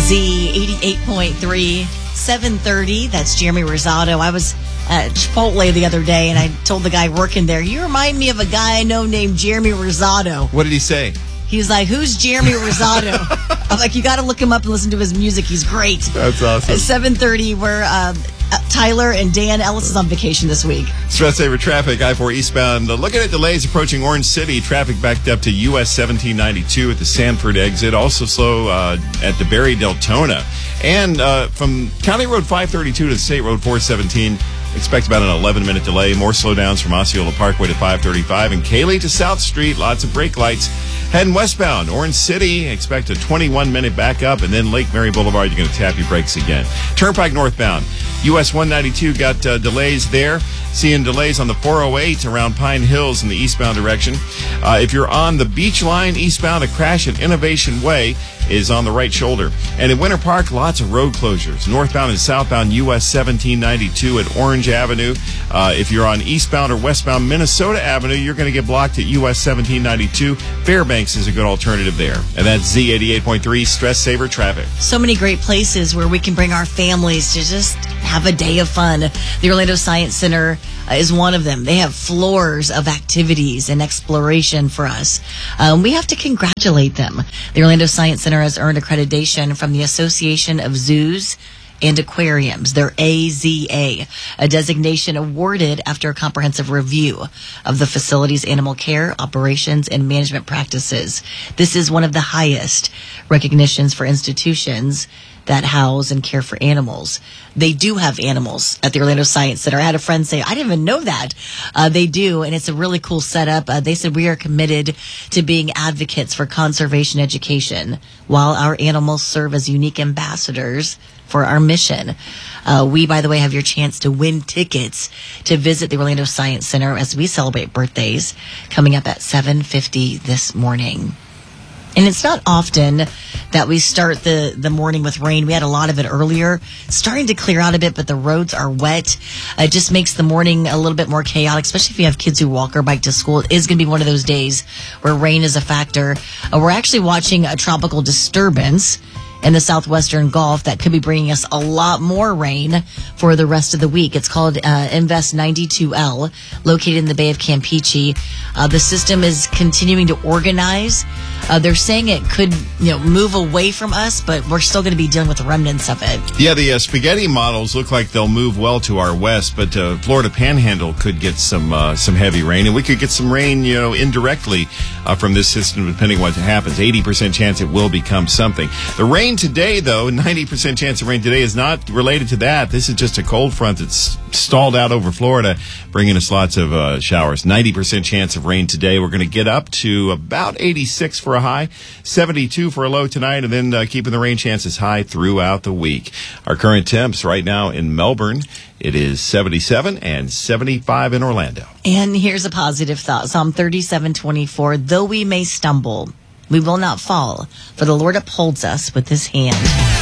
Z88.3, 7:30. That's Jeremy Rosado. I was at Chipotle the other day, and I told the guy working there, "You remind me of a guy I know named Jeremy Rosado." What did he say? He's like, "Who's Jeremy Rosado?" I'm like, "You got to look him up and listen to his music. He's great." That's awesome. At 7:30, we're Tyler and Dan Ellis is on vacation this week. Stress saver traffic, I-4 eastbound. Looking at delays approaching Orange City. Traffic backed up to US 1792 at the Sanford exit. Also slow at the Barry Deltona. And from County Road 532 to State Road 417, expect about an 11-minute delay. More slowdowns from Osceola Parkway to 535. And Cayley to South Street, lots of brake lights. Heading westbound, Orange City, expect a 21-minute backup. And then Lake Mary Boulevard, you're going to tap your brakes again. Turnpike northbound, US 192 got delays there. Seeing delays on the 408 around Pine Hills in the eastbound direction. If you're on the Beach Line eastbound, a crash at Innovation Way is on the right shoulder. And in Winter Park, lots of road closures. Northbound and southbound US 1792 at Orange Avenue. If you're on eastbound or westbound Minnesota Avenue, you're going to get blocked at US 1792. Fairbanks is a good alternative there. And that's Z88.3 Stress Saver Traffic. So many great places where we can bring our families to just have a day of fun. The Orlando Science Center is one of them. They have floors of activities and exploration for us. We have to congratulate them. The Orlando Science Center has earned accreditation from the Association of Zoos and Aquariums, their AZA, a designation awarded after a comprehensive review of the facility's animal care, operations, and management practices. This is one of the highest recognitions for institutions that house and care for animals. They do have animals at the Orlando Science Center. I had a friend say, "I didn't even know that." They do, and it's a really cool setup. They said, "We are committed to being advocates for conservation education while our animals serve as unique ambassadors for our mission." We, by the way, have your chance to win tickets to visit the Orlando Science Center as we celebrate birthdays coming up at 7:50 this morning. And it's not often that we start the morning with rain. We had a lot of it earlier. It's starting to clear out a bit, but the roads are wet. It just makes the morning a little bit more chaotic, especially if you have kids who walk or bike to school. It is going to be one of those days where rain is a factor. We're actually watching a tropical disturbance in the southwestern Gulf that could be bringing us a lot more rain for the rest of the week. It's called Invest 92L, located in the Bay of Campeche. The system is continuing to organize. They're saying it could, move away from us, but we're still going to be dealing with the remnants of it. Yeah, the spaghetti models look like they'll move well to our west, but Florida Panhandle could get some heavy rain, and we could get some rain, indirectly from this system, depending on what happens. 80% chance it will become something. The rain today, though, 90% chance of rain today is not related to that. This is just a cold front that's stalled out over Florida, bringing us lots of showers. 90% chance of rain today. We're going to get up to about 86 for a high, 72 for a low tonight, and then keeping the rain chances high throughout the week. Our current temps right now in Melbourne, it is 77 and 75 in Orlando. And here's a positive thought. Psalm 37:24, though we may stumble, we will not fall, for the Lord upholds us with his hand.